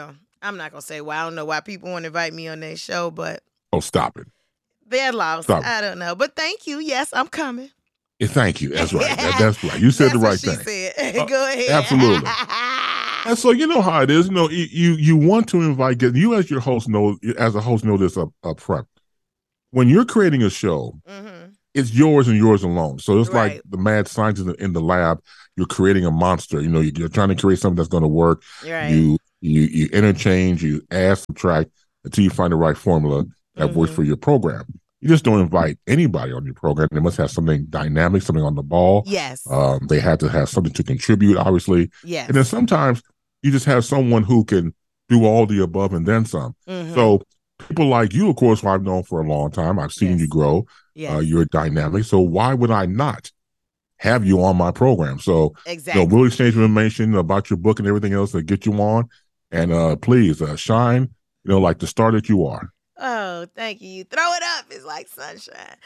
I'm not gonna say why. I don't know why people want to invite me on their show, but Oh, stop it. they're lost. Stop. I don't know, but thank you. Yes, I'm coming. Yeah, thank you. That's right. That, that's right. You said That's the right what she thing. said. Uh, Go ahead. absolutely. And so you know how it is. You know, you you, you want to invite guests. You as your host know, as a host know this up, up front. When you're creating a show, Mm-hmm. it's yours and yours alone. So it's Right. like the mad scientist in the, in the lab. You're creating a monster. You know, you- you're trying to create something that's going to work. Right. You you you interchange, you add, subtract until you find the right formula that works Mhm. for your program. You just don't invite anybody on your program. They must have something dynamic, something on the ball. Yes. Um, they have to have something to contribute, obviously. yes. And then sometimes you just have someone who can do all the above and then some. Mhm. So people like you, of course, who I've known for a long time. I've seen Yes. you grow. yes. Uh, you're dynamic. So why would I not have you on my program? So exactly. you know, we'll exchange information about your book and everything else to get you on. And uh, please uh, shine, you know, like the star that you are. Oh, thank you. You throw it up. It's like sunshine.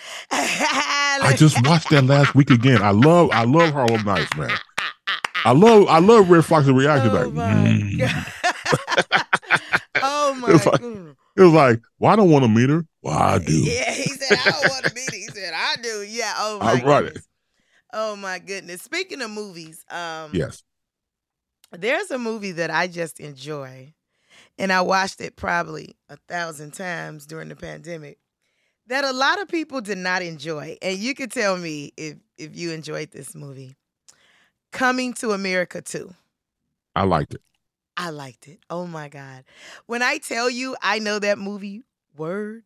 I just watched that last week again. I love, I love Harlem Nights, man. I love, I love Red Fox's reaction. Oh Like, my mm. God. Oh my It's like- goodness. It was like, well, I don't want to meet her. Well, I do. Yeah, he said I don't want to meet it. He said I do. Yeah. Oh my I brought it. goodness. Oh my goodness. Speaking of movies, um, Yes. there's a movie that I just enjoy, and I watched it probably a thousand times during the pandemic, that a lot of people did not enjoy. And you could tell me if if you enjoyed this movie. Coming to America two. I liked it. I liked it. Oh my God. When I tell you I know that movie word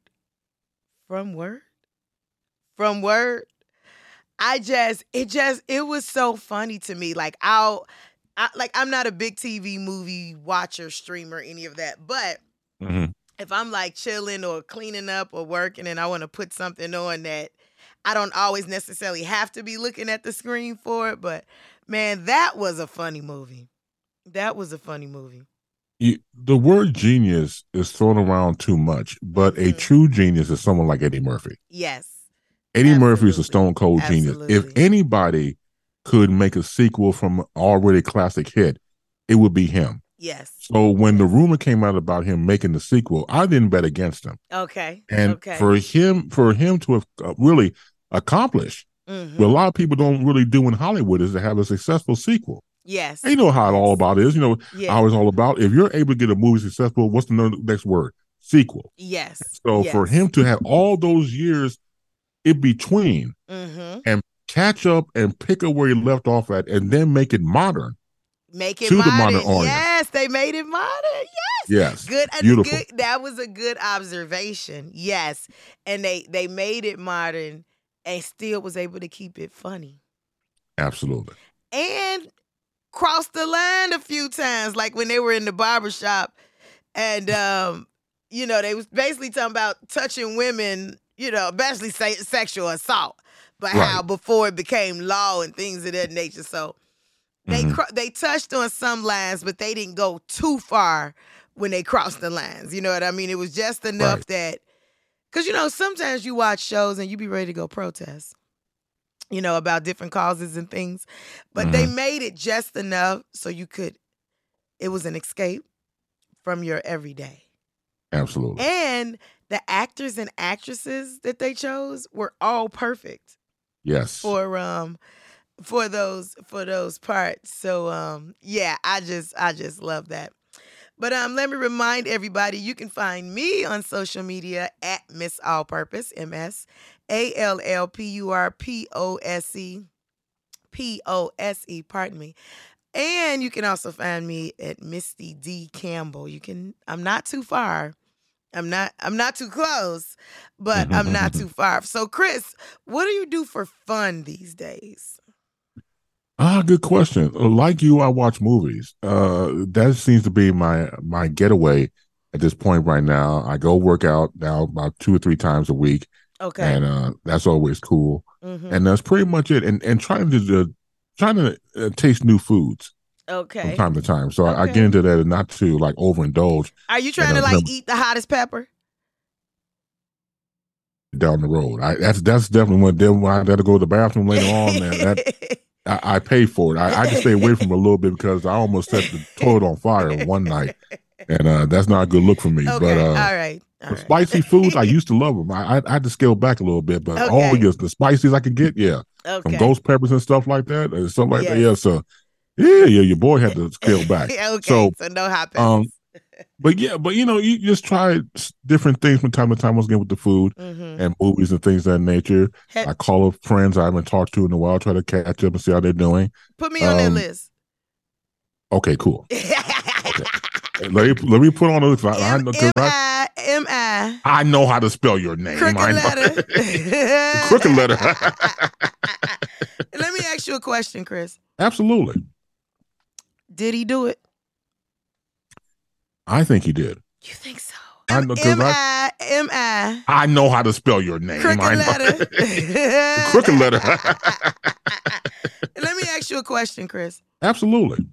from word from word, I just, it just, it was so funny to me. Like I'll, I, like I'm not a big T V movie watcher, streamer, any of that. But hmm if I'm like chilling or cleaning up or working and I want to put something on that I don't always necessarily have to be looking at the screen for it. But man, that was a funny movie. That was a funny movie. You, the word genius is thrown around too much, but a Mhm. true genius is someone like Eddie Murphy. Yes. Eddie Murphy is a Absolutely. stone cold genius. If Absolutely. anybody could make a sequel from an already classic hit, it would be him. Yes. So when the rumor came out about him making the sequel, I didn't bet against him. Okay. And okay. for him, for him to have uh, really accomplished Mhm. what a lot of people don't really do in Hollywood is to have a successful sequel. Yes. And you know how it all Yes. about is. You know Yeah. how it's all about. If you're able to get a movie successful, what's the no- next word? Sequel. Yes. So for him to have all those years in between Mm-hmm. and catch up and pick up where he left off at and then make it modern. Make it to the modern. modern audience. Yes, they made it modern. Yes. Yes. Good. and Beautiful. good- That was a good observation. Yes. And they they made it modern and still was able to keep it funny. Absolutely. And crossed the line a few times, like when they were in the barbershop and um, you know, they was basically talking about touching women, you know, basically say sexual assault, but how Right. before it became law and things of that nature. So they Mhm. cro- they touched on some lines, but they didn't go too far when they crossed the lines. You know what I mean? It was just enough Right. that, because you know, sometimes you watch shows and you be ready to go protest, you know, about different causes and things, but they made it just enough so you could. It was an escape from your everyday, Absolutely. and the actors and actresses that they chose were all perfect Yes. for um for those for those parts. So um yeah, I just I just love that. But um let me remind everybody, you can find me on social media at Miss All Purpose, M S A L L P U R P O S E P O S E, pardon me. And you can also find me at Misty D Campbell. You can I'm not too far. I'm not I'm not too close, but I'm not too far. So Chris, what do you do for fun these days? Ah, good question. Uh, Like you, I watch movies. Uh, that seems to be my my getaway at this point right now. I go work out now about two or three times a week, Okay. and uh, that's always cool. Mhm. And that's pretty much it. And and trying to uh, trying to uh, taste new foods from Okay. time to time. So I, I Okay. get into that and not to like overindulge Are you trying and, to uh, like remember- eat the hottest pepper? down the road. I that's that's definitely when then when I got to go to the bathroom later on. Man, that I, I pay for it. I, I just stay away from it a little bit because I almost set the toilet on fire one night. and uh, that's not a good look for me. Okay, but uh, all right. All the right. spicy foods, I used to love them. I, I, I had to scale back a little bit, but Okay. oh yes, the spices I could get, yeah, Okay. some ghost peppers and stuff like that, and stuff like Yes. that. Yeah, so yeah, yeah, your boy had to scale back. okay, so, so no hot peppers. um, but yeah, but you know, you just try different things from time to time. Once again, with the food Mhm. and movies and things of that nature. He- I call up friends I haven't talked to in a while, try to catch up and see how they're doing. Put me on that um, list. Okay, cool. Let me let me put on a. I, M know, 'cause I, I M I I know how to spell your name. crooked I know. letter. Crooked letter. Let me ask you a question, Chris. Absolutely. Did he do it? I think he did. You think so? I know, 'cause M I M I I know how to spell your name. crooked I know. letter. Crooked letter. Let me ask you a question, Chris. Absolutely.